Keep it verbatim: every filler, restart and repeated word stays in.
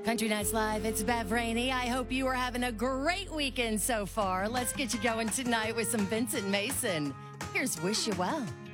Country Nights Live, it's Bev Rainey. I hope you are having a great weekend so far. Let's get you going tonight with some Vincent Mason. Here's Wish You Well.